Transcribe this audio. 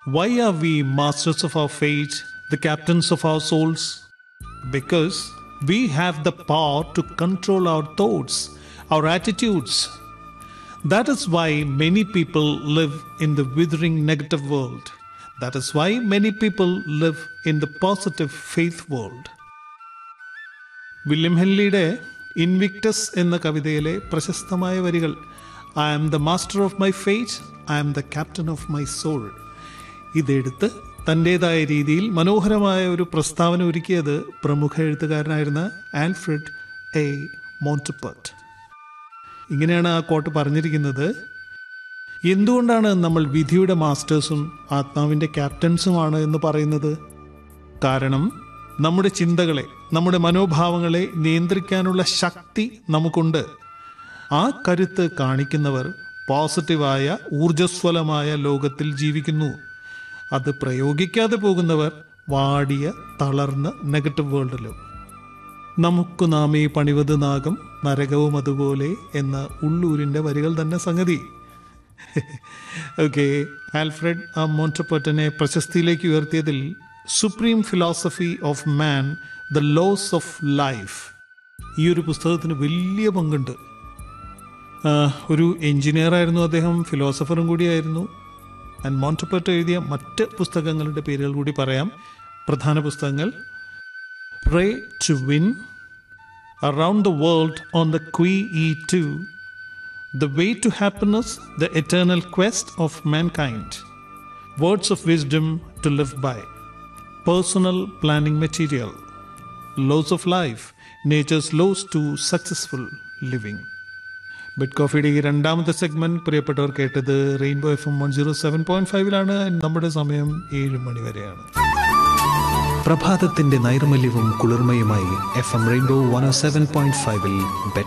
Why are we masters of our fate, the captains of our souls? Because we have the power to control our thoughts, our attitudes. That is why many people live in the withering negative world. That is why many people live in the positive faith world. William ഹെൻലിയുടെ Invictus എന്ന കവിതയിലെ പ്രശസ്തമായ വരികൾ, I am the master of my fate, I am the captain of my soul, ഇതെടുത്ത് തൻ്റേതായ രീതിയിൽ മനോഹരമായ ഒരു പ്രസ്താവന ഒരുക്കിയത് പ്രമുഖ എഴുത്തുകാരനായിരുന്ന ആൽഫ്രഡ് എ മോണ്ടപർട്ട്. ഇങ്ങനെയാണ് ആ കോട്ട് പറഞ്ഞിരിക്കുന്നത്: എന്തുകൊണ്ടാണ് നമ്മൾ വിധിയുടെ മാസ്റ്റേഴ്സും ആത്മാവിൻ്റെ ക്യാപ്റ്റൻസുമാണ് എന്ന് പറയുന്നത്? കാരണം നമ്മുടെ ചിന്തകളെ, നമ്മുടെ മനോഭാവങ്ങളെ നിയന്ത്രിക്കാനുള്ള ശക്തി നമുക്കുണ്ട്. ആ കരുത്ത് കാണിക്കുന്നവർ പോസിറ്റീവായ ഊർജ്ജസ്വലമായ ലോകത്തിൽ ജീവിക്കുന്നു. അത് പ്രയോഗിക്കാതെ പോകുന്നവർ വാടിയ തളർന്ന നെഗറ്റീവ് വേൾഡിലും. നമുക്ക് നാമേ പണിവത് നാഗം നരകവും അതുപോലെ എന്ന ഉള്ളൂരിൻ്റെ വരികൾ തന്നെ സംഗതി. Okay, Alfred മോണ്ടപർട്ടിനെ പ്രശസ്തിയിലേക്ക് ഉയർത്തിയതിൽ supreme philosophy of man, the loss of life, ഈ ഒരു പുസ്തകത്തിന് വലിയ പങ്കുണ്ട്. ഒരു എൻജിനീയറായിരുന്നു അദ്ദേഹം, ഫിലോസഫറും കൂടിയായിരുന്നു. ആൻഡ് മോണ്ടപർട്ട് എഴുതിയ മറ്റ് പുസ്തകങ്ങളുടെ പേരുകൾ കൂടി പറയാം. പ്രധാന പുസ്തകങ്ങൾ: pray to win, around the world on the ക്വീ E two, the way to happiness, the eternal question of mankind, words of wisdom to live by, personal planning material, loss of life, natures loss to successful living. Bed കോഫിയുടെ ഈ രണ്ടാമത്തെ segment പ്രിയപ്പെട്ടവർ കേട്ടത് rainbow FM 107.5-ലാണ്. നമ്മുടെ സമയം 7 മണി വരെയാണ്. പ്രഭാതത്തിന്റെ നൈർമല്യവും കുളിർമയുമായി FM rainbow 107.5-ൽ